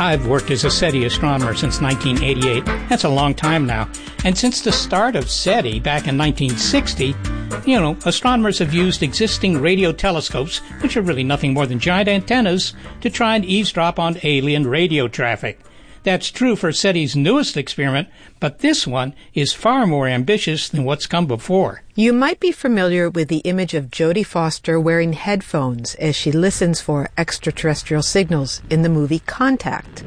I've worked as a SETI astronomer since 1988. That's a long time now. And since the start of SETI back in 1960, astronomers have used existing radio telescopes, which are really nothing more than giant antennas, to try and eavesdrop on alien radio traffic. That's true for SETI's newest experiment, but this one is far more ambitious than what's come before. You might be familiar with the image of Jodie Foster wearing headphones as she listens for extraterrestrial signals in the movie Contact.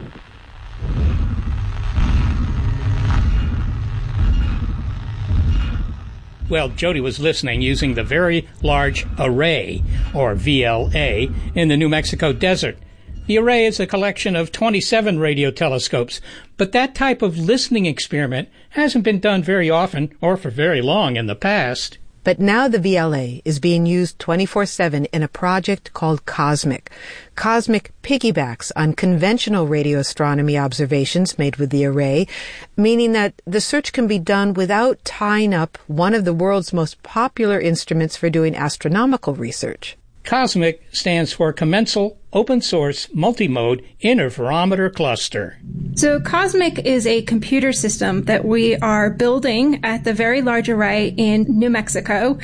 Well, Jodie was listening using the Very Large Array, or VLA, in the New Mexico desert. The array is a collection of 27 radio telescopes, but that type of listening experiment hasn't been done very often or for very long in the past. But now the VLA is being used 24/7 in a project called COSMIC. COSMIC piggybacks on conventional radio astronomy observations made with the array, meaning that the search can be done without tying up one of the world's most popular instruments for doing astronomical research. COSMIC stands for Commensal Open Source Multimode Interferometer Cluster. So COSMIC is a computer system that we are building at the Very Large Array in New Mexico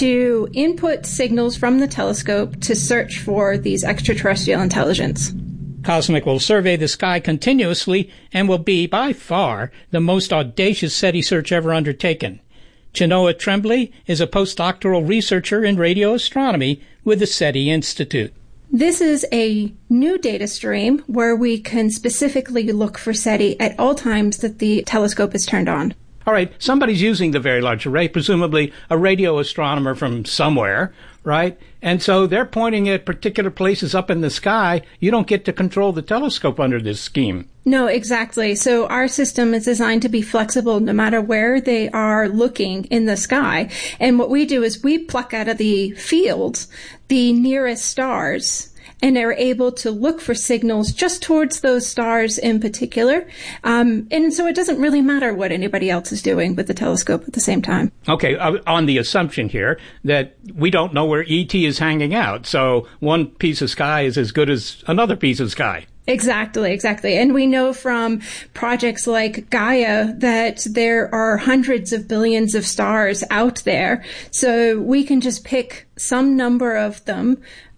to input signals from the telescope to search for these extraterrestrial intelligence. COSMIC will survey the sky continuously and will be, by far, the most audacious SETI search ever undertaken. Chenoa Tremblay is a postdoctoral researcher in radio astronomy with the SETI Institute. This is a new data stream where we can specifically look for SETI at all times that the telescope is turned on. All right, somebody's using the Very Large Array, presumably a radio astronomer from somewhere, right? And so they're pointing at particular places up in the sky. You don't get to control the telescope under this scheme. No, exactly. So our system is designed to be flexible no matter where they are looking in the sky. And what we do is we pluck out of the field the nearest stars and are able to look for signals just towards those stars in particular. And so it doesn't really matter what anybody else is doing with the telescope at the same time. Okay, on the assumption here that we don't know where ET is hanging out, so one piece of sky is as good as another piece of sky. Exactly. And we know from projects like Gaia that there are hundreds of billions of stars out there. So we can just pick some number of them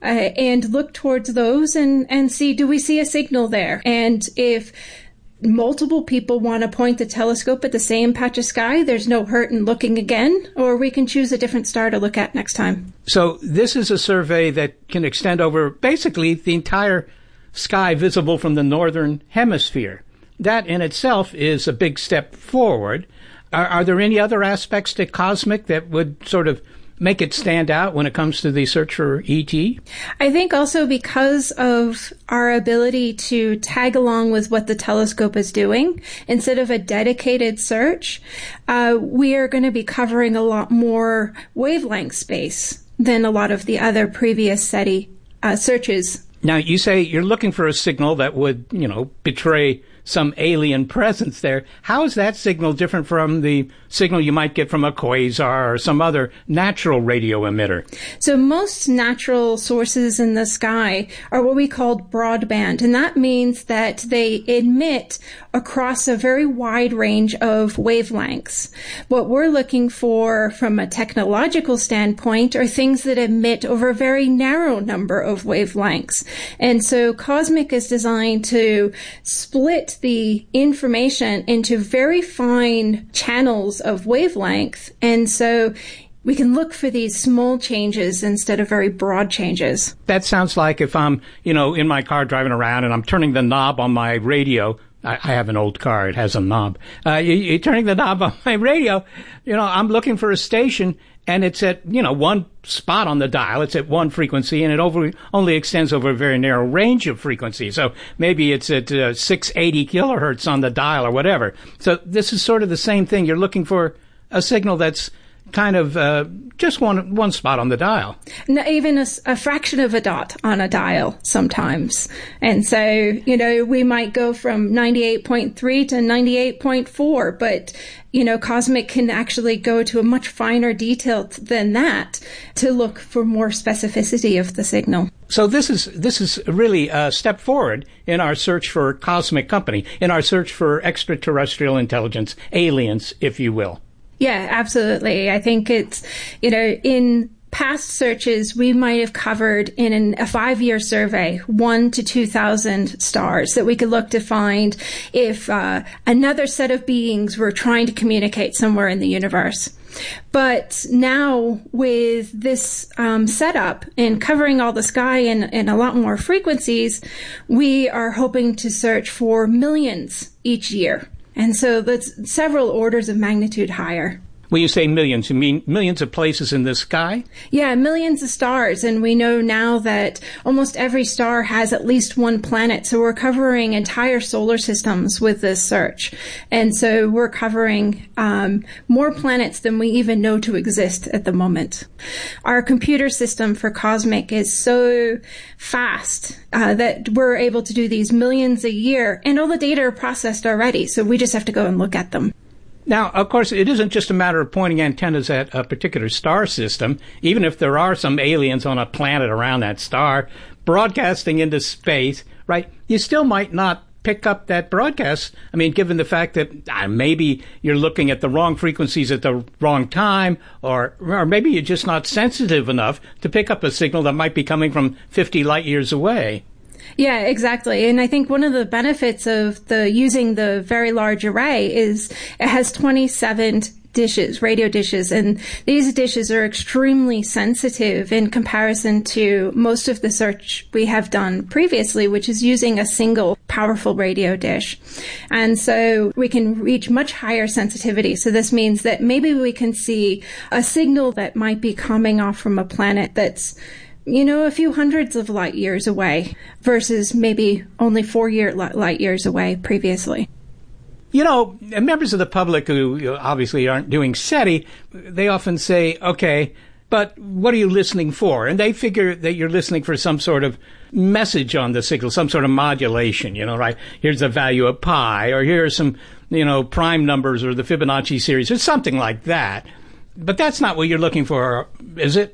and look towards those and see, do we see a signal there? And if multiple people want to point the telescope at the same patch of sky, there's no hurt in looking again, or we can choose a different star to look at next time. So this is a survey that can extend over basically the entire sky visible from the northern hemisphere. That in itself is a big step forward. Are there any other aspects to COSMIC that would sort of make it stand out when it comes to the search for ET? I think also because of our ability to tag along with what the telescope is doing, instead of a dedicated search, we are going to be covering a lot more wavelength space than a lot of the other previous SETI searches. Now, you say you're looking for a signal that would, betray some alien presence there. How is that signal different from the signal you might get from a quasar or some other natural radio emitter? So most natural sources in the sky are what we call broadband, and that means that they emit across a very wide range of wavelengths. What we're looking for from a technological standpoint are things that emit over a very narrow number of wavelengths. And so COSMIC is designed to split the information into very fine channels of wavelength. And so we can look for these small changes instead of very broad changes. That sounds like if I'm, in my car driving around and I'm turning the knob on my radio. I have an old car. It has a knob. You're turning the knob on my radio. I'm looking for a station and it's at, one spot on the dial. It's at one frequency and it only extends over a very narrow range of frequencies. So maybe it's at 680 kilohertz on the dial or whatever. So this is sort of the same thing. You're looking for a signal that's kind of just one spot on the dial. Even a fraction of a dot on a dial sometimes. And so, we might go from 98.3 to 98.4, but, Cosmic can actually go to a much finer detail than that to look for more specificity of the signal. So this is really a step forward in our search for cosmic company, in our search for extraterrestrial intelligence, aliens, if you will. Yeah, absolutely. I think it's, in past searches, we might have covered in a 5-year survey 1,000 to 2,000 stars that we could look to find if another set of beings were trying to communicate somewhere in the universe. But now with this setup and covering all the sky in a lot more frequencies, we are hoping to search for millions each year. And so that's several orders of magnitude higher. When you say millions, you mean millions of places in the sky? Yeah, millions of stars. And we know now that almost every star has at least one planet. So we're covering entire solar systems with this search. And so we're covering more planets than we even know to exist at the moment. Our computer system for Cosmic is so fast that we're able to do these millions a year. And all the data are processed already. So we just have to go and look at them. Now, of course, it isn't just a matter of pointing antennas at a particular star system. Even if there are some aliens on a planet around that star broadcasting into space, right, you still might not pick up that broadcast. I mean, given the fact that maybe you're looking at the wrong frequencies at the wrong time, or maybe you're just not sensitive enough to pick up a signal that might be coming from 50 light years away. Yeah, exactly. And I think one of the benefits of using the Very Large Array is it has 27 dishes, radio dishes, and these dishes are extremely sensitive in comparison to most of the search we have done previously, which is using a single powerful radio dish. And so we can reach much higher sensitivity. So this means that maybe we can see a signal that might be coming off from a planet that's a few hundreds of light years away versus maybe only 4 light years away previously. Members of the public who obviously aren't doing SETI, they often say, okay, but what are you listening for? And they figure that you're listening for some sort of message on the signal, some sort of modulation, right? Here's the value of pi, or here are some, prime numbers or the Fibonacci series or something like that. But that's not what you're looking for, is it?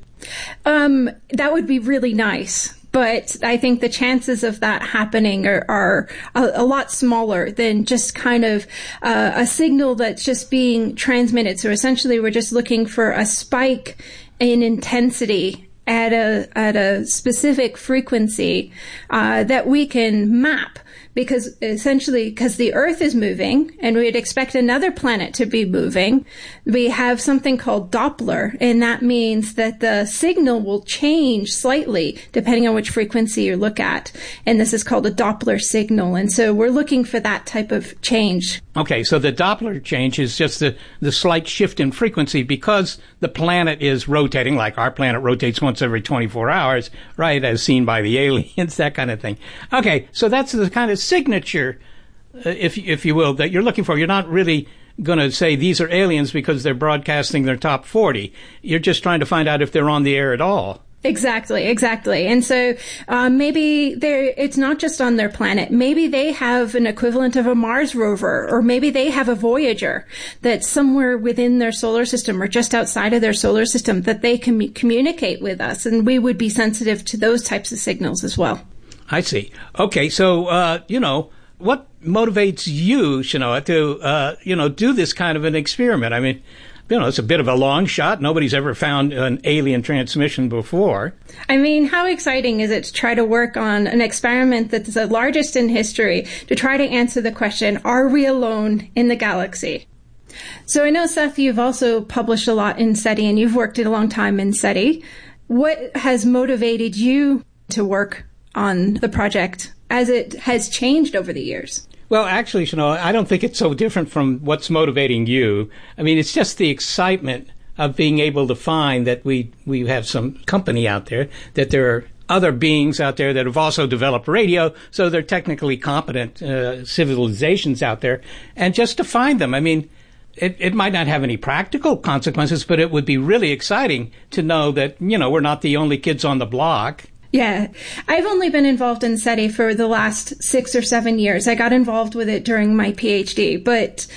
That would be really nice. But I think the chances of that happening are a lot smaller than just kind of a signal that's just being transmitted. So essentially, we're just looking for a spike in intensity at a specific frequency that we can map. Because the Earth is moving and we'd expect another planet to be moving, we have something called Doppler, and that means that the signal will change slightly depending on which frequency you look at. And this is called a Doppler signal. And so we're looking for that type of change. Okay, so the Doppler change is just the slight shift in frequency because the planet is rotating, like our planet rotates once every 24 hours, right, as seen by the aliens, that kind of thing. Okay, so that's the kind of signature, if you will, that you're looking for. You're not really going to say these are aliens because they're broadcasting their top 40. You're just trying to find out if they're on the air at all. Exactly. And so maybe it's not just on their planet. Maybe they have an equivalent of a Mars rover, or maybe they have a Voyager that's somewhere within their solar system or just outside of their solar system that they can communicate with us, and we would be sensitive to those types of signals as well. I see. Okay, so, what motivates you, Shanoa, to, do this kind of an experiment? I mean, it's a bit of a long shot. Nobody's ever found an alien transmission before. I mean, how exciting is it to try to work on an experiment that's the largest in history to try to answer the question, are we alone in the galaxy? So I know, Seth, you've also published a lot in SETI, and you've worked a long time in SETI. What has motivated you to work on the project as it has changed over the years? Well, actually, Shanoa, I don't think it's so different from what's motivating you. I mean, it's just the excitement of being able to find that we have some company out there, that there are other beings out there that have also developed radio, so they're technically competent civilizations out there, and just to find them. I mean, it might not have any practical consequences, but it would be really exciting to know that, we're not the only kids on the block. Yeah. I've only been involved in SETI for the last 6 or 7 years. I got involved with it during my PhD, but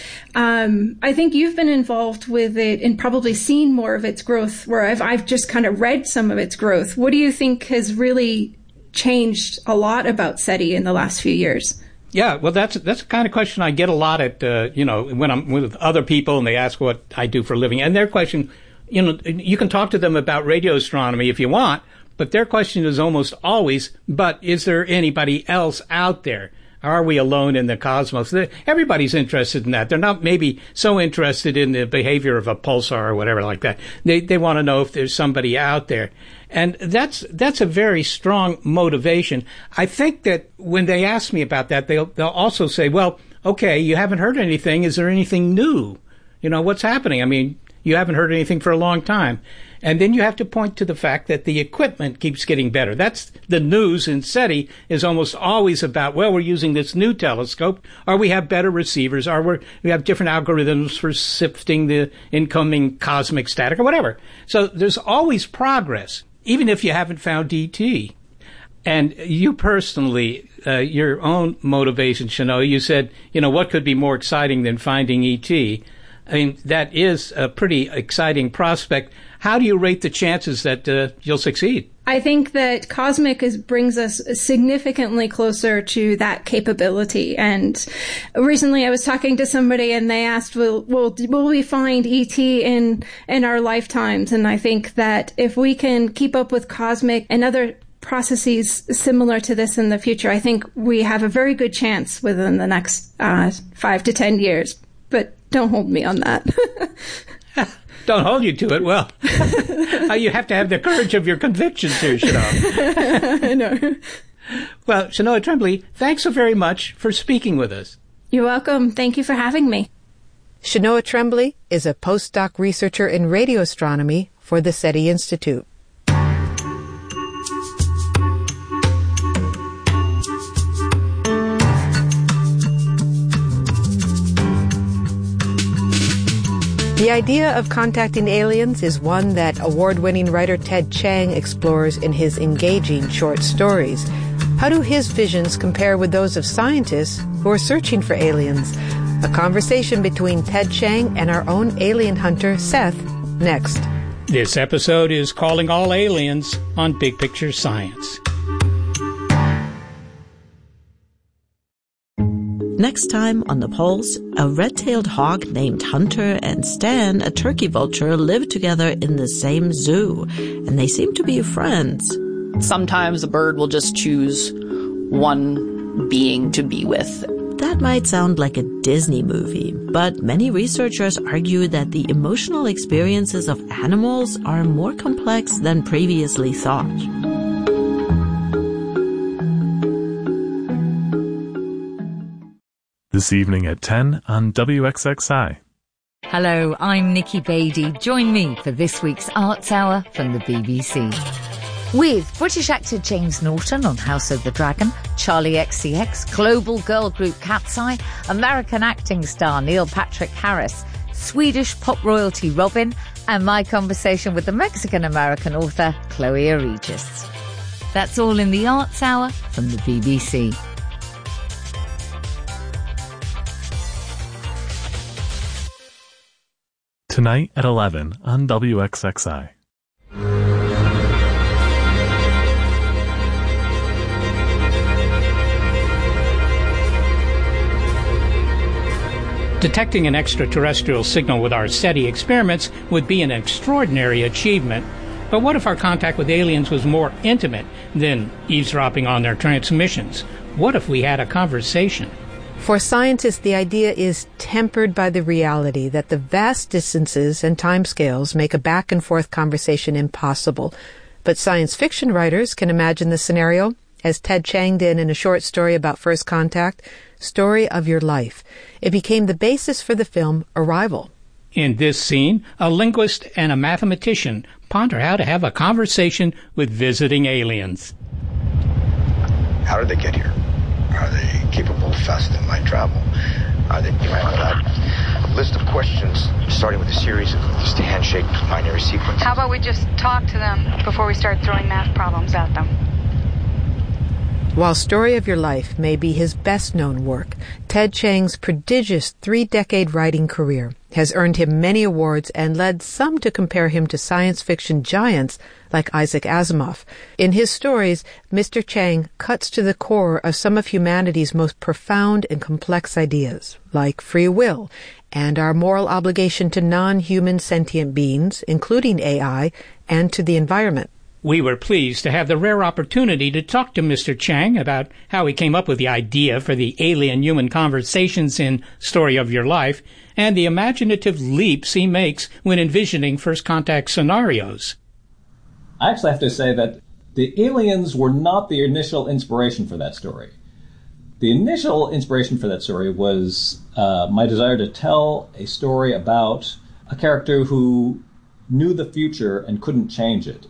I think you've been involved with it and probably seen more of its growth, where I've just kind of read some of its growth. What do you think has really changed a lot about SETI in the last few years? Yeah, well, that's the kind of question I get a lot at, when I'm with other people and they ask what I do for a living. And their question, you can talk to them about radio astronomy if you want, but their question is almost always, but is there anybody else out there? Are we alone in the cosmos? Everybody's interested in that. They're not maybe so interested in the behavior of a pulsar or whatever like that. They want to know if there's somebody out there. And that's a very strong motivation. I think that when they ask me about that, they'll also say, well, okay, you haven't heard anything. Is there anything new? What's happening? I mean, you haven't heard anything for a long time. And then you have to point to the fact that the equipment keeps getting better. That's the news in SETI is almost always about, well, we're using this new telescope, or we have better receivers, or we have different algorithms for sifting the incoming cosmic static or whatever. So there's always progress, even if you haven't found ET. And you personally, your own motivation, Shanoa, you said, what could be more exciting than finding ET? I mean, that is a pretty exciting prospect. How do you rate the chances that you'll succeed? I think that COSMIC brings us significantly closer to that capability. And recently I was talking to somebody and they asked, will we find ET in our lifetimes? And I think that if we can keep up with COSMIC and other processes similar to this in the future, I think we have a very good chance within the next 5 to 10 years. But don't hold me on that. Don't hold you to it. Well, you have to have the courage of your convictions here, Shanoa. I know. Well, Shanoa Tremblay, thanks so very much for speaking with us. You're welcome. Thank you for having me. Shanoa Tremblay is a postdoc researcher in radio astronomy for the SETI Institute. The idea of contacting aliens is one that award-winning writer Ted Chiang explores in his engaging short stories. How do his visions compare with those of scientists who are searching for aliens? A conversation between Ted Chiang and our own alien hunter, Seth, next. This episode is Calling All Aliens on Big Picture Science. Next time on The Pulse, a red-tailed hawk named Hunter and Stan, a turkey vulture, live together in the same zoo, and they seem to be friends. Sometimes a bird will just choose one being to be with. That might sound like a Disney movie, but many researchers argue that the emotional experiences of animals are more complex than previously thought. This evening at 10 on WXXI. Hello, I'm Nikki Beattie. Join me for this week's Arts Hour from the BBC. With British actor James Norton on House of the Dragon, Charlie XCX, global girl group Cat's Eye, American acting star Neil Patrick Harris, Swedish pop royalty Robin, and my conversation with the Mexican-American author Chloe Aregis. That's all in the Arts Hour from the BBC. Tonight at 11 on WXXI. Detecting an extraterrestrial signal with our SETI experiments would be an extraordinary achievement. But what if our contact with aliens was more intimate than eavesdropping on their transmissions? What if we had a conversation? For scientists, the idea is tempered by the reality that the vast distances and timescales make a back-and-forth conversation impossible. But science fiction writers can imagine the scenario, as Ted Chiang did in a short story about first contact, Story of Your Life. It became the basis for the film Arrival. In this scene, a linguist and a mathematician ponder how to have a conversation with visiting aliens. How did they get here? Are they capable faster than light travel? Are they, you have that list of questions, starting with a series of just a handshake binary sequence. How about we just talk to them before we start throwing math problems at them? While Story of Your Life may be his best-known work, Ted Chiang's prodigious 3-decade writing career has earned him many awards and led some to compare him to science fiction giants like Isaac Asimov. In his stories, Mr. Chiang cuts to the core of some of humanity's most profound and complex ideas, like free will and our moral obligation to non-human sentient beings, including AI, and to the environment. We were pleased to have the rare opportunity to talk to Mr. Chiang about how he came up with the idea for the alien-human conversations in Story of Your Life and the imaginative leaps he makes when envisioning first contact scenarios. I actually have to say that the aliens were not the initial inspiration for that story. The initial inspiration for that story was my desire to tell a story about a character who knew the future and couldn't change it.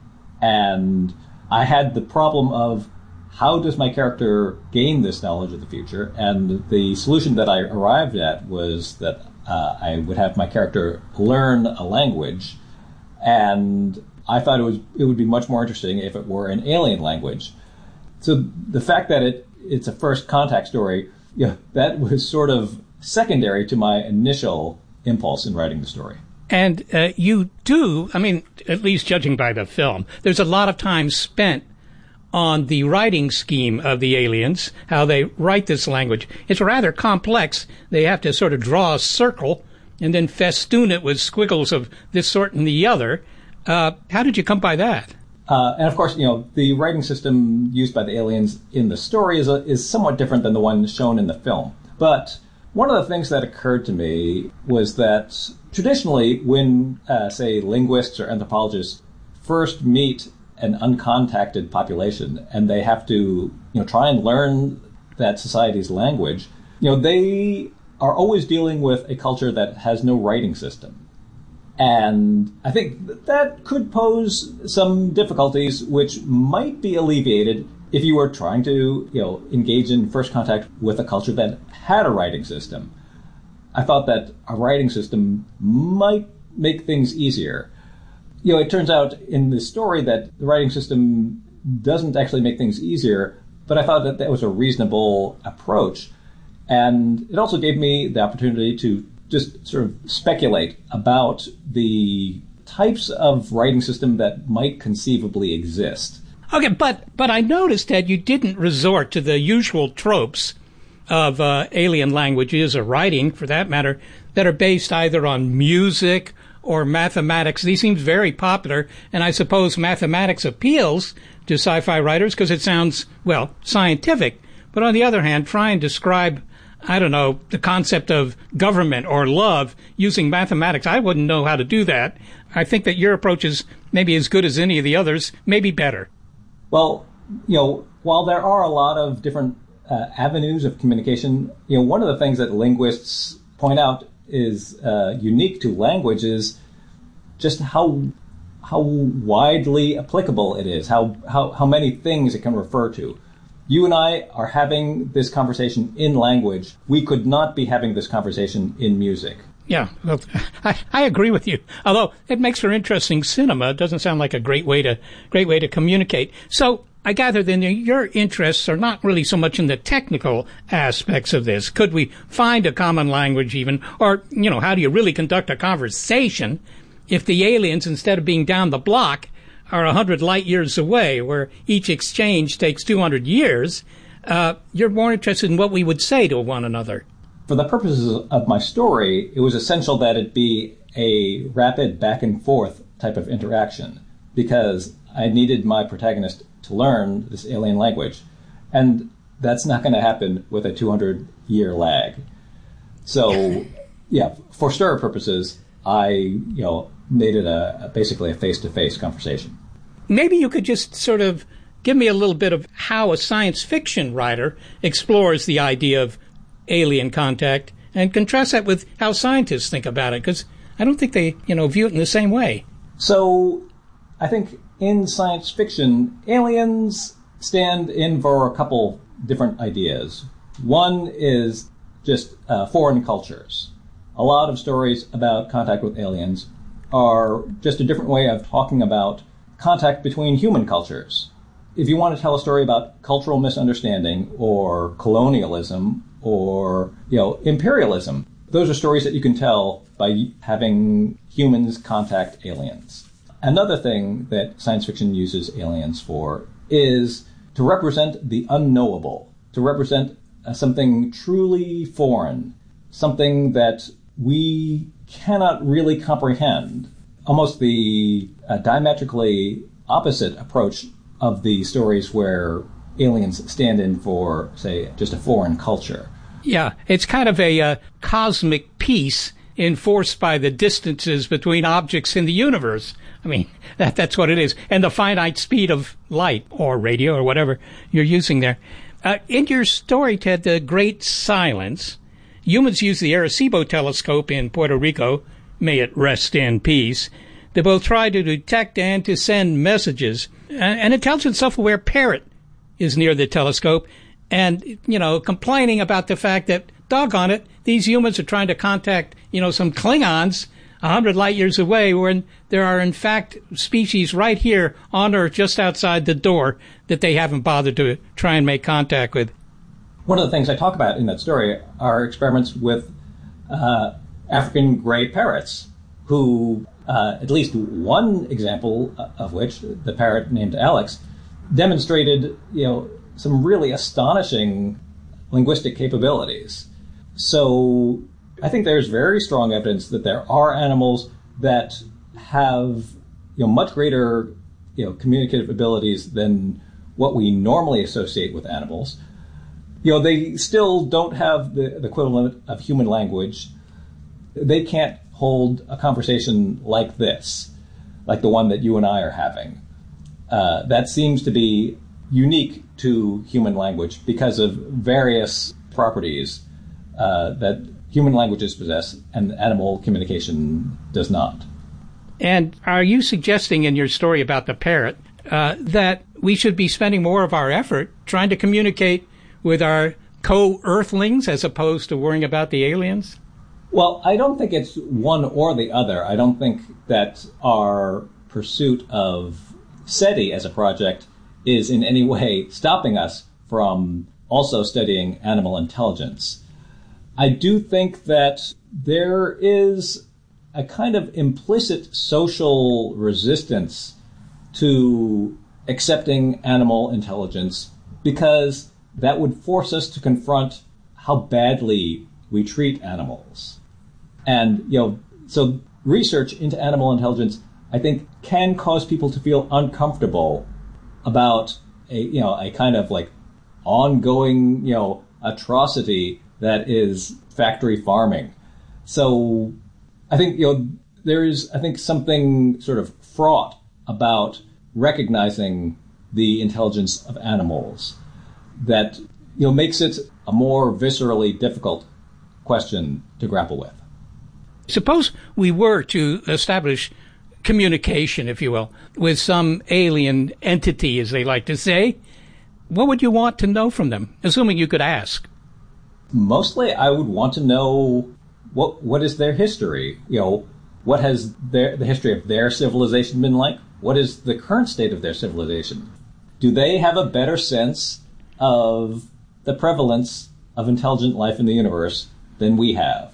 And I had the problem of how does my character gain this knowledge of the future? And the solution that I arrived at was that I would have my character learn a language, and I thought it would be much more interesting if it were an alien language. So the fact that it's a first contact story, that was sort of secondary to my initial impulse in writing the story. And you do, at least judging by the film, there's a lot of time spent on the writing scheme of the aliens, how they write this language. It's rather complex. They have to sort of draw a circle and then festoon it with squiggles of this sort and the other. How did you come by that? And of course, the writing system used by the aliens in the story is somewhat different than the one shown in the film. But one of the things that occurred to me was that traditionally, when, say, linguists or anthropologists first meet an uncontacted population and they have to, try and learn that society's language, they are always dealing with a culture that has no writing system. And I think that could pose some difficulties which might be alleviated if you were trying to, engage in first contact with a culture that had a writing system. I thought that a writing system might make things easier. It turns out in this story that the writing system doesn't actually make things easier, but I thought that was a reasonable approach. And it also gave me the opportunity to just sort of speculate about the types of writing system that might conceivably exist. Okay, but I noticed that you didn't resort to the usual tropes of alien languages or writing, for that matter, that are based either on music or mathematics. These seem very popular, and I suppose mathematics appeals to sci-fi writers because it sounds, scientific. But on the other hand, try and describe, the concept of government or love using mathematics. I wouldn't know how to do that. I think that your approach is maybe as good as any of the others, maybe better. Well, while there are a lot of different avenues of communication, one of the things that linguists point out is unique to language just how widely applicable it is, how many things it can refer to. You and I are having this conversation in language. We could not be having this conversation in music. Yeah, well, I agree with you. Although it makes for interesting cinema, it doesn't sound like a great way to communicate. So I gather then your interests are not really so much in the technical aspects of this. Could we find a common language even? Or, how do you really conduct a conversation if the aliens, instead of being down the block, are 100 light years away, where each exchange takes 200 years? You're more interested in what we would say to one another. For the purposes of my story, it was essential that it be a rapid back and forth type of interaction because I needed my protagonist to learn this alien language. And that's not going to happen with a 200-year lag. So, for story purposes, I, made it basically a face-to-face conversation. Maybe you could just sort of give me a little bit of how a science fiction writer explores the idea of alien contact and contrast that with how scientists think about it, because I don't think they, view it in the same way. So I think in science fiction, aliens stand in for a couple different ideas. One is just foreign cultures. A lot of stories about contact with aliens are just a different way of talking about contact between human cultures. If you want to tell a story about cultural misunderstanding or colonialism or, imperialism, those are stories that you can tell by having humans contact aliens. Another thing that science fiction uses aliens for is to represent the unknowable, to represent something truly foreign, something that we cannot really comprehend. Almost the diametrically opposite approach of the stories where aliens stand in for, say, just a foreign culture. Yeah, it's kind of a cosmic peace enforced by the distances between objects in the universe. I mean, that's what it is. And the finite speed of light or radio or whatever you're using there. In your story, Ted, The Great Silence, humans use the Arecibo telescope in Puerto Rico, may it rest in peace. They both try to detect and to send messages. An intelligent, self-aware parrot is near the telescope and, complaining about the fact that, doggone it, these humans are trying to contact, some Klingons 100 light years away when there are, in fact, species right here on Earth just outside the door that they haven't bothered to try and make contact with. One of the things I talk about in that story are experiments with African gray parrots, who, at least one example of which, the parrot named Alex, demonstrated, some really astonishing linguistic capabilities. So I think there's very strong evidence that there are animals that have, much greater, communicative abilities than what we normally associate with animals. They still don't have the equivalent of human language. They can't hold a conversation like this, like the one that you and I are having. That seems to be unique to human language because of various properties that human languages possess and animal communication does not. And are you suggesting in your story about the parrot that we should be spending more of our effort trying to communicate with our co-earthlings as opposed to worrying about the aliens? Well, I don't think it's one or the other. I don't think that our pursuit of SETI as a project is in any way stopping us from also studying animal intelligence. I do think that there is a kind of implicit social resistance to accepting animal intelligence because that would force us to confront how badly we treat animals. And, so research into animal intelligence, I think, can cause people to feel uncomfortable about a kind of like ongoing, atrocity that is factory farming. So I think, there is, something sort of fraught about recognizing the intelligence of animals that, makes it a more viscerally difficult question to grapple with. Suppose we were to establish communication, if you will, with some alien entity, as they like to say. What would you want to know from them, assuming you could ask? Mostly, I would want to know what is their history. What has the history of their civilization been like? What is the current state of their civilization? Do they have a better sense of the prevalence of intelligent life in the universe than we have?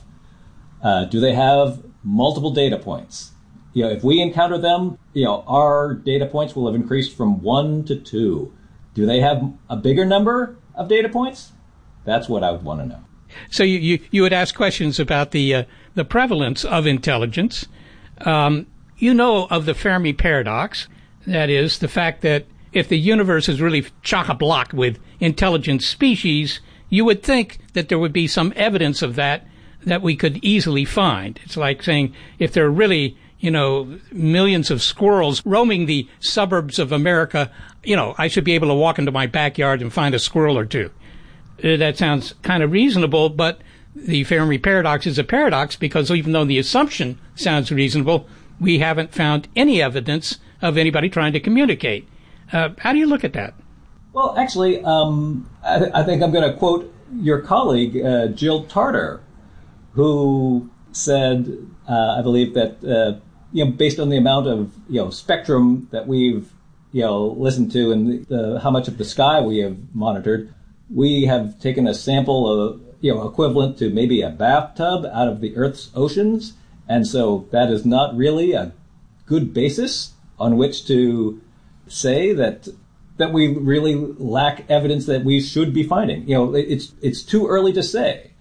Do they have multiple data points? If we encounter them, our data points will have increased from 1 to 2. Do they have a bigger number of data points? That's what I would want to know. So you would ask questions about the prevalence of intelligence. You know of the Fermi paradox. That is, the fact that if the universe is really chock-a-block with intelligent species, you would think that there would be some evidence of that we could easily find. It's like saying if there are really, millions of squirrels roaming the suburbs of America, I should be able to walk into my backyard and find a squirrel or two. That sounds kind of reasonable, but the Fermi paradox is a paradox because even though the assumption sounds reasonable, we haven't found any evidence of anybody trying to communicate. How do you look at that? Well, actually, I think I'm going to quote your colleague, Jill Tarter, who said, I believe that, based on the amount of, spectrum that we've, listened to and how much of the sky we have monitored, we have taken a sample of, equivalent to maybe a bathtub out of the Earth's oceans. And so that is not really a good basis on which to say that we really lack evidence that we should be finding. It's too early to say.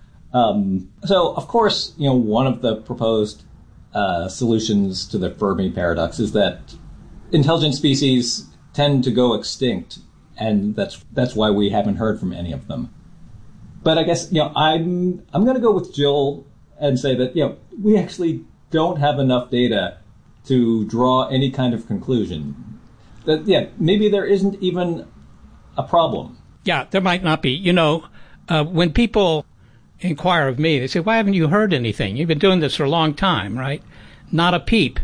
So, of course, one of the proposed solutions to the Fermi paradox is that intelligent species tend to go extinct, and that's why we haven't heard from any of them. But I guess I'm going to go with Jill and say that we actually don't have enough data to draw any kind of conclusion. That maybe there isn't even a problem. Yeah, there might not be. When people inquire of me, they say, "Why haven't you heard anything? You've been doing this for a long time, right?" Not a peep.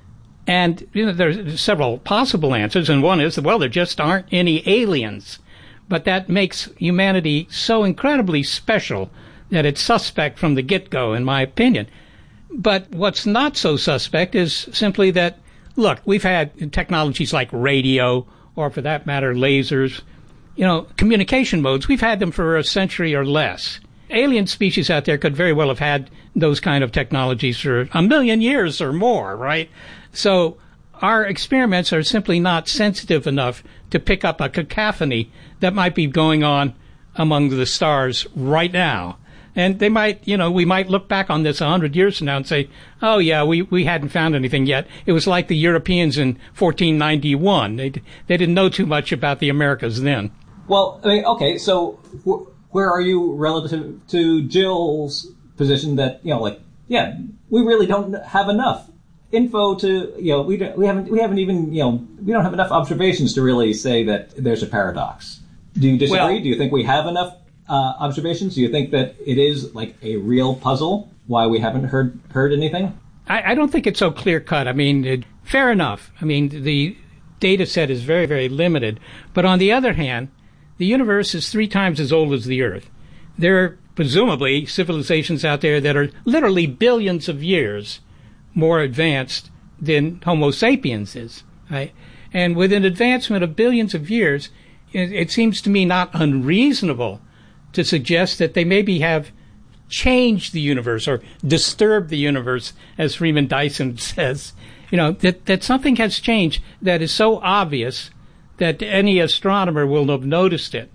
And there's several possible answers, and one is that, well, there just aren't any aliens. But that makes humanity so incredibly special that it's suspect from the get-go, in my opinion. But what's not so suspect is simply that, look, we've had technologies like radio, or for that matter, lasers, communication modes. We've had them for a century or less. Alien species out there could very well have had those kind of technologies for 1 million years or more, right? So our experiments are simply not sensitive enough to pick up a cacophony that might be going on among the stars right now. And they might, we might look back on this 100 years from now and say, oh, yeah, we hadn't found anything yet. It was like the Europeans in 1491. They didn't know too much about the Americas then. Well, okay, so where are you relative to Jill's position that, we really don't have enough info to, we haven't even, we don't have enough observations to really say that there's a paradox. Do you disagree? Well, do you think we have enough observations? Do you think that it is like a real puzzle why we haven't heard anything? I don't think it's so clear cut. Fair enough. The data set is very, very limited. But on the other hand, the universe is 3 times as old as the Earth. There are presumably civilizations out there that are literally billions of years more advanced than Homo sapiens is, right? And with an advancement of billions of years, it seems to me not unreasonable to suggest that they maybe have changed the universe or disturbed the universe, as Freeman Dyson says. That something has changed that is so obvious that any astronomer will have noticed it.